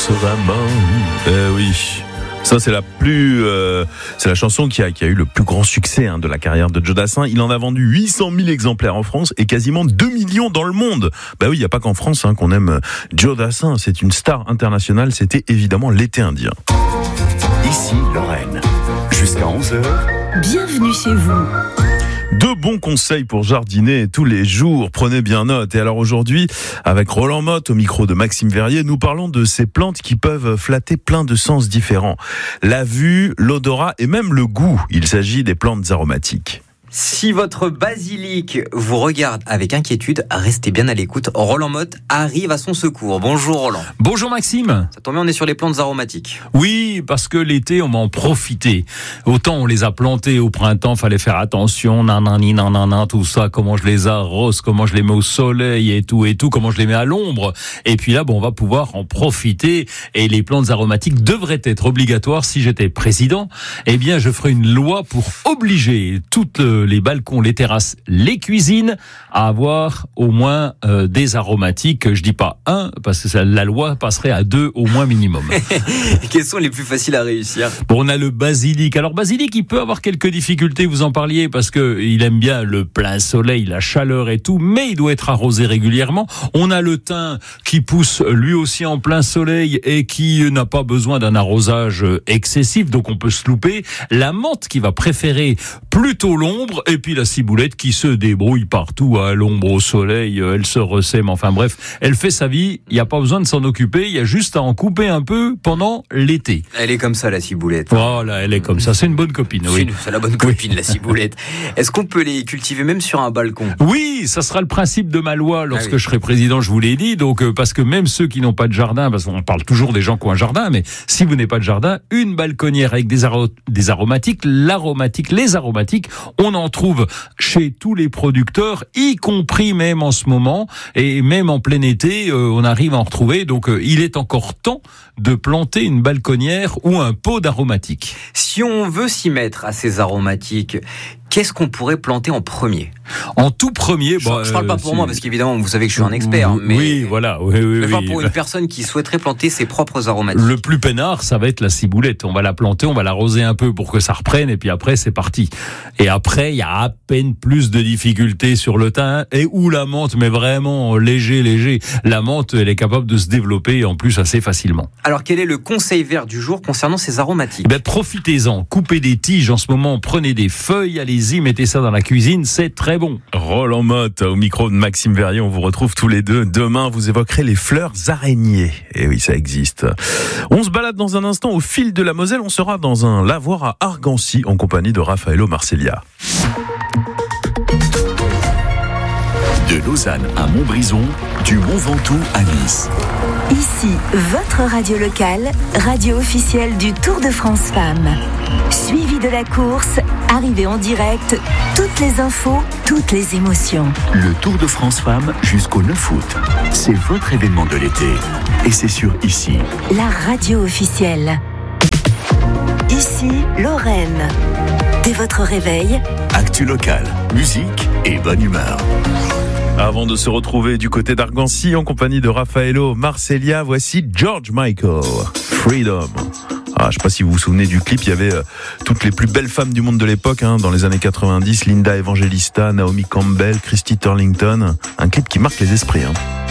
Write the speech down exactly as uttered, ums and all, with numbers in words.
vraiment. Eh oui. Ça, c'est la plus, euh, c'est la chanson qui a, qui a eu le plus grand succès hein, de la carrière de Joe Dassin. Il en a vendu huit cent mille exemplaires en France et quasiment deux millions dans le monde. Bah oui, il n'y a pas qu'en France hein, qu'on aime Joe Dassin. C'est une star internationale. C'était évidemment l'été indien. Ici, Lorraine. Jusqu'à onze heures. Bienvenue chez vous. Deux bons conseils pour jardiner tous les jours. Prenez bien note. Et alors aujourd'hui, avec Roland Motte au micro de Maxime Verrier, nous parlons de ces plantes qui peuvent flatter plein de sens différents. La vue, l'odorat et même le goût. Il s'agit des plantes aromatiques. Si votre basilic vous regarde avec inquiétude, restez bien à l'écoute. Roland Motte arrive à son secours. Bonjour Roland. Bonjour Maxime. Ça tombe bien, on est sur les plantes aromatiques. Oui, parce que l'été, on va en profiter. Autant on les a plantées au printemps, fallait faire attention, nanani, nanana, tout ça, comment je les arrose, comment je les mets au soleil et tout et tout, comment je les mets à l'ombre. Et puis là, bon, on va pouvoir en profiter. Et les plantes aromatiques devraient être obligatoires. Si j'étais président, eh bien, je ferais une loi pour obliger toutes les balcons, les terrasses, les cuisines à avoir au moins euh, des aromatiques. Je dis pas un, parce que ça, la loi passerait à deux au moins minimum. Quels sont les plus faciles à réussir? Bon, on a le basilic. Alors basilic, il peut avoir quelques difficultés, vous en parliez, parce que il aime bien le plein soleil, la chaleur et tout, mais il doit être arrosé régulièrement. On a le thym qui pousse lui aussi en plein soleil et qui n'a pas besoin d'un arrosage excessif, donc on peut se louper. La menthe qui va préférer plutôt l'ombre, et puis la ciboulette qui se débrouille partout à l'ombre, au soleil, elle se ressème, enfin bref, elle fait sa vie, il n'y a pas besoin de s'en occuper, il y a juste à en couper un peu pendant l'été. Elle est comme ça la ciboulette. Voilà, elle est comme ça, c'est une bonne copine, oui. C'est, une, c'est la bonne copine oui. La ciboulette. Est-ce qu'on peut les cultiver même sur un balcon? Oui, ça sera le principe de ma loi lorsque ah oui. je serai président, je vous l'ai dit, donc euh, parce que même ceux qui n'ont pas de jardin, parce qu'on parle toujours des gens qui ont un jardin, mais si vous n'avez pas de jardin, une balconnière avec des, aro- des aromatiques, l'aromatique, les aromatiques, on en trouve chez tous les producteurs, y compris même en ce moment, et même en plein été, euh, on arrive à en retrouver. Donc, euh, il est encore temps de planter une balconnière ou un pot d'aromatiques. Si on veut s'y mettre à ces aromatiques, qu'est-ce qu'on pourrait planter en premier? En tout premier, je, bah, je parle pas pour euh, moi parce qu'évidemment vous savez que je suis un expert. Mais oui, voilà. Oui, oui, mais oui, pas pour oui. une personne qui souhaiterait planter ses propres aromatiques. Le plus peinard, ça va être la ciboulette. On va la planter, on va l'arroser un peu pour que ça reprenne, et puis après c'est parti. Et après, il y a à peine plus de difficultés sur le thym et ou la menthe, mais vraiment léger, léger. La menthe, elle est capable de se développer en plus assez facilement. Alors, quel est le conseil vert du jour concernant ces aromatiques? Eh ben, profitez-en, coupez des tiges en ce moment, prenez des feuilles, allez-y, mettez ça dans la cuisine, c'est très bon. Roland Motte au micro de Maxime Verrier, on vous retrouve tous les deux. Demain, vous évoquerez les fleurs araignées. Et oui, ça existe. On se balade dans un instant au fil de la Moselle. On sera dans un lavoir à Argancy en compagnie de Raffaello Marcellia. De Lausanne à Montbrison, du Mont Ventoux à Nice. Ici, votre radio locale, radio officielle du Tour de France Femmes. Suivi de la course, arrivée en direct, toutes les infos, toutes les émotions. Le Tour de France Femmes jusqu'au neuf août. C'est votre événement de l'été. Et c'est sur Ici. La radio officielle. Ici, Lorraine. Dès votre réveil, actu locale, musique et bonne humeur. Avant de se retrouver du côté d'Argancy en compagnie de Raffaello Marcellia, voici George Michael, Freedom. Ah, je ne sais pas si vous vous souvenez du clip, il y avait euh, toutes les plus belles femmes du monde de l'époque, hein, dans les années quatre-vingt-dix, Linda Evangelista, Naomi Campbell, Christy Turlington, un clip qui marque les esprits. Hein.